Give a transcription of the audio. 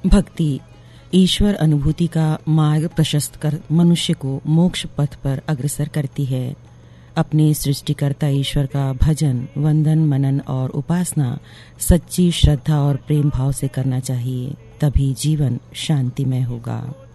भक्ति ईश्वर अनुभूति का मार्ग प्रशस्त कर मनुष्य को मोक्ष पथ पर अग्रसर करती है। अपने सृष्टिकर्ता ईश्वर का भजन, वंदन, मनन और उपासना सच्ची श्रद्धा और प्रेम भाव से करना चाहिए, तभी जीवन शांतिमय होगा।